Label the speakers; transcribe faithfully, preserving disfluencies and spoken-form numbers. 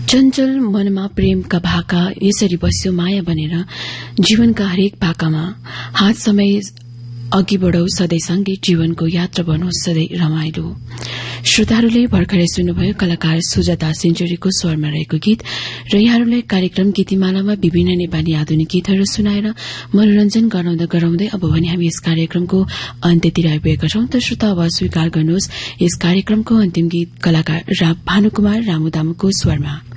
Speaker 1: चञ्चल मनमा प्रेमका भाका यसरी बस्यो माया बनेर जीवनका हरेक पाकामा हात समय अघि बढौ सधैँ सँगै जीवनको यात्रा बनोस् सधैँ रमाइलो। श्रोताहरूले भर्खरै सुन्नुभयो कलाकार सुजाता सेन्चुरीको स्वरमा रहेको गीत र यहाँहरूलाई कार्यक्रम गीतिमालामा विभिन्न नेपाली आधुनिक गीतहरू सुनाएर मनोरञ्जन गराउँदा गराउँदै अब भने हामी यस कार्यक्रमको अन्त्यतिर आइपुगेका छौं। त श्रोता अब स्वीकार गर्नुहोस् यस कार्यक्रमको अन्तिम गीत कलाकार भानुकुमार रामुदामुको स्वरमा।